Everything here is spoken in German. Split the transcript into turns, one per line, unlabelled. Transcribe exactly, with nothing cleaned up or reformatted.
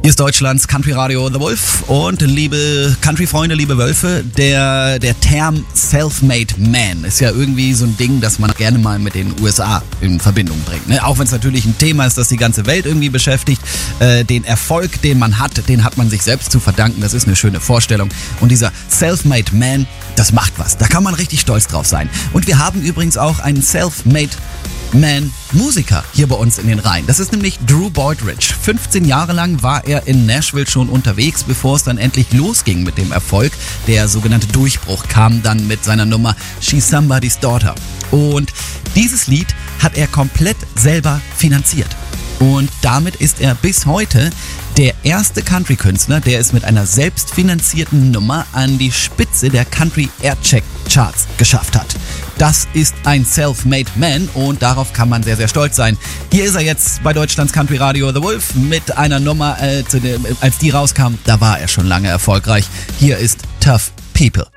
Hier ist Deutschlands Country Radio The Wolf und liebe Country-Freunde, liebe Wölfe, der, der Term Self-Made Man ist ja irgendwie so ein Ding, das man gerne mal mit den U S A in Verbindung bringt. Ne? Auch wenn es natürlich ein Thema ist, das die ganze Welt irgendwie beschäftigt. Äh, den Erfolg, den man hat, den hat man sich selbst zu verdanken. Das ist eine schöne Vorstellung. Und dieser Self-Made Man, das macht was. Da kann man richtig stolz drauf sein. Und wir haben übrigens auch einen Self-Made Man Musiker hier bei uns in den Reihen. Das ist nämlich Drew Boydridge. fünfzehn Jahre lang war er in Nashville schon unterwegs, bevor es dann endlich losging mit dem Erfolg. Der sogenannte Durchbruch kam dann mit seiner Nummer She's Somebody's Daughter. Und dieses Lied hat er komplett selber finanziert. Und damit ist er bis heute der erste Country-Künstler, der es mit einer selbstfinanzierten Nummer an die Spitze der Country Aircheck Charts geschafft hat. Das ist ein Self-Made Man und darauf kann man sehr, sehr stolz sein. Hier ist er jetzt bei Deutschlands Country Radio The Wolf mit einer Nummer, äh, zu dem, als die rauskam, da war er schon lange erfolgreich. Hier ist Tough People.